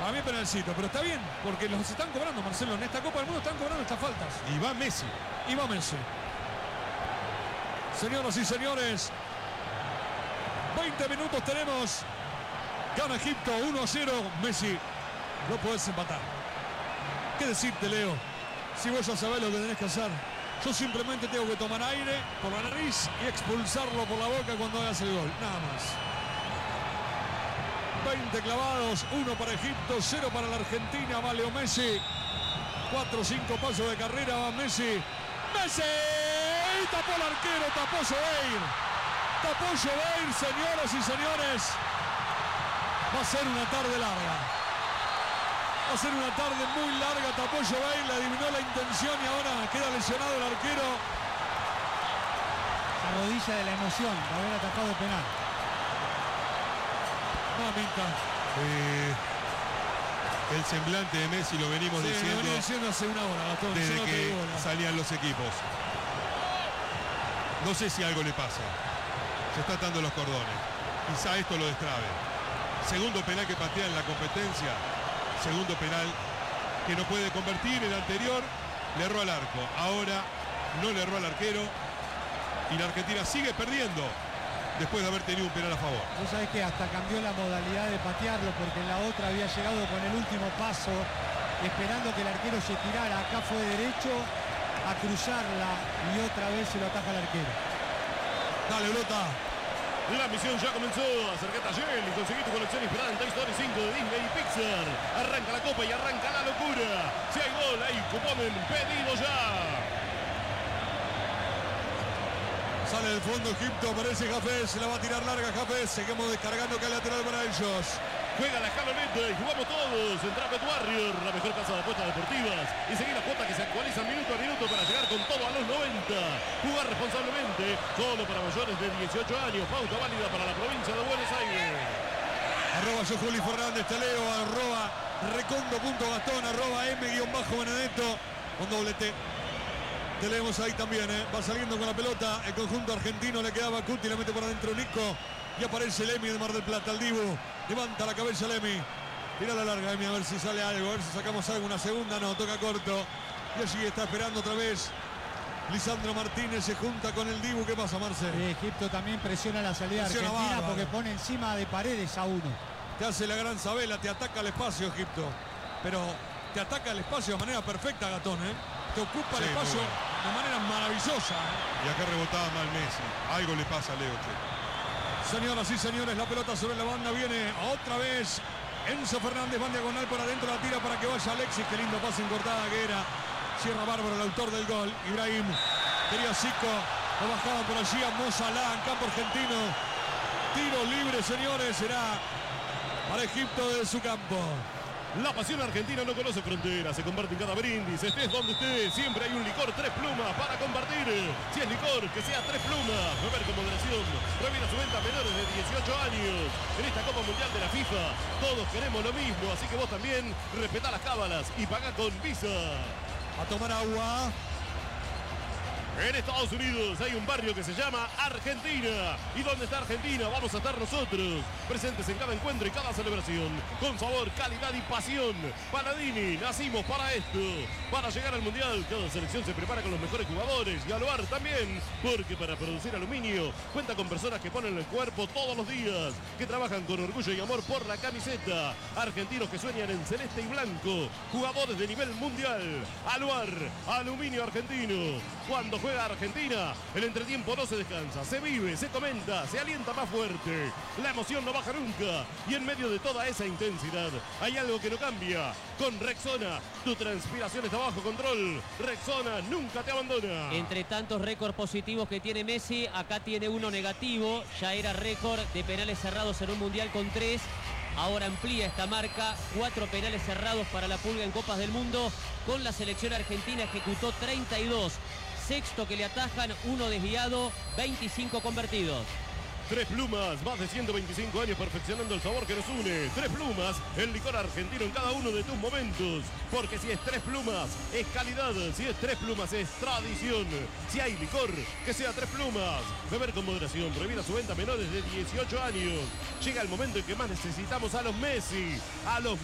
Para mí penalcito, pero está bien, porque los están cobrando, Marcelo. En esta Copa del Mundo están cobrando estas faltas. Y va Messi. Señoras y señores, 20 minutos tenemos. Gana Egipto 1-0. Messi, no podés empatar. ¿Qué decirte, Leo? Si vos ya sabés lo que tenés que hacer. Yo simplemente tengo que tomar aire por la nariz y expulsarlo por la boca cuando hagas el gol. Nada más. 20 clavados, 1 para Egipto, 0 para la Argentina. Va Leo Messi. 4 o 5 pasos de carrera va Messi. ¡Messi! Tapó el arquero, tapó Joveir. Tapó Joveir, señoras y señores. Va a ser una tarde larga. Va a ser una tarde muy larga. Tapó Joveir, le adivinó la intención y ahora queda lesionado el arquero. Se arrodilla de la emoción de haber atajado el penal. Mamita. El semblante de Messi lo venimos diciendo. Lo venía diciendo hace una hora, Gastón. Desde que salían los equipos. No sé si algo le pasa. Se está atando los cordones. Quizá esto lo destrabe. Segundo penal que patea en la competencia. Segundo penal que no puede convertir. El anterior le erró al arco. Ahora no le erró al arquero. Y la Argentina sigue perdiendo después de haber tenido un penal a favor. Vos sabés que hasta cambió la modalidad de patearlo, porque en la otra había llegado con el último paso, esperando que el arquero se tirara. Acá fue derecho a cruzarla y otra vez se lo ataja al arquero. Dale, Lota. La misión ya comenzó. Acércate a Yel y conseguí tu colección inspirada en Toy Story 5 de Disney y Pixar. Arranca la copa y arranca la locura. Si hay gol, hay cupón en pedido ya. Sale del fondo Egipto, aparece Jafes, se la va a tirar larga Jafes. Seguimos descargando que lateral para ellos. Juega la escaloneta y jugamos todos. Entra Bet Warrior, la mejor casa de apuestas deportivas. Y seguir la cuota que se actualiza minuto a minuto para llegar con todo a los 90. Jugar responsablemente, solo para mayores de 18 años. Pauta válida para la provincia de Buenos Aires. Arroba yo Juli Fernández, te leo. Arroba recondo.gastón. Arroba M-Benedetto con doble T. Te leemos ahí también, Va saliendo con la pelota. El conjunto argentino le quedaba Cuti, le mete por adentro Nico. Y aparece Lemi de Mar del Plata, el Dibu. Levanta la cabeza Lemi. Tira la larga, Lemi, a ver si sale algo. A ver si sacamos algo. Una segunda, no, toca corto. Y allí está esperando otra vez. Lisandro Martínez se junta con el Dibu. ¿Qué pasa, Marcel? Egipto también presiona la salida Presiona argentina bárbaro. porque pone encima de Paredes a uno. Te hace la gran Sabela, te ataca al espacio Egipto. Pero te ataca al espacio de manera perfecta, Gatón, Te ocupa el espacio de manera maravillosa. Y acá rebotaba mal Messi. Algo le pasa a Leo, che. Señoras y señores, la pelota sobre la banda viene otra vez. Enzo Fernández, va en diagonal por adentro, la tira para que vaya Alexis. Qué lindo pase en cortada que era. Cierra bárbaro el autor del gol. Ibrahim. Quería Zico. Lo bajaba por allí a Mo Salah en campo argentino. Tiro libre, señores. Será para Egipto desde su campo. La pasión argentina no conoce fronteras, se comparte en cada brindis, estés donde estés, siempre hay un licor 3 plumas para compartir. Si es licor, que sea 3 plumas, beber con moderación, prohibida su venta a menores de 18 años. En esta Copa Mundial de la FIFA, todos queremos lo mismo, así que vos también respetá las cábalas y pagá con Visa. A tomar agua. En Estados Unidos hay un barrio que se llama Argentina. ¿Y dónde está Argentina? Vamos a estar nosotros, presentes en cada encuentro y cada celebración, con sabor, calidad y pasión. Paladini, nacimos para esto, para llegar al Mundial. Cada selección se prepara con los mejores jugadores y Aluar también, porque para producir aluminio cuenta con personas que ponen el cuerpo todos los días, que trabajan con orgullo y amor por la camiseta. Argentinos que sueñan en celeste y blanco, jugadores de nivel mundial. Aluar, aluminio argentino. Cuando juega Argentina, el entretiempo no se descansa, se vive, se comenta, se alienta más fuerte. La emoción no baja nunca. Y en medio de toda esa intensidad, hay algo que no cambia. Con Rexona, tu transpiración está bajo control. Rexona nunca te abandona. Entre tantos récords positivos que tiene Messi, acá tiene uno negativo. Ya era récord de penales cerrados en un mundial con 3. Ahora amplía esta marca, 4 penales cerrados para la Pulga en Copas del Mundo. Con la selección argentina ejecutó 32. Sexto que le atajan, 1 desviado, 25 convertidos. 3 plumas, más de 125 años perfeccionando el sabor que nos une. 3 plumas, el licor argentino en cada uno de tus momentos. Porque si es 3 plumas, es calidad. Si es 3 plumas, es tradición. Si hay licor, que sea 3 plumas. Beber con moderación, prohibida su venta a menores de 18 años. Llega el momento en que más necesitamos a los Messi. A los